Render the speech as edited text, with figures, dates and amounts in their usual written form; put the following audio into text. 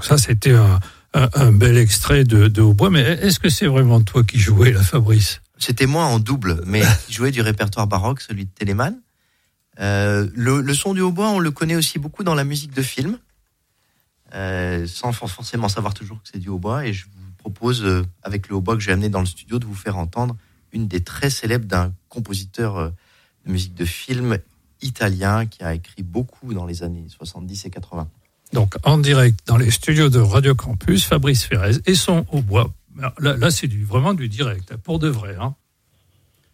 ça, c'était un bel extrait de hautbois. Mais est-ce que c'est vraiment toi qui jouais là, Fabrice ? C'était moi en double, mais qui jouais du répertoire baroque, celui de Telemann. Le son du hautbois, on le connaît aussi beaucoup dans la musique de film, sans forcément savoir toujours que c'est du hautbois. Et je vous propose, avec le hautbois que j'ai amené dans le studio, de vous faire entendre une des très célèbres d'un compositeur de musique de film italien qui a écrit beaucoup dans les années 70 et 80. Donc, en direct dans les studios de Radio Campus, Fabrice Ferrez et son hautbois. Là c'est vraiment du direct, pour de vrai. Hein.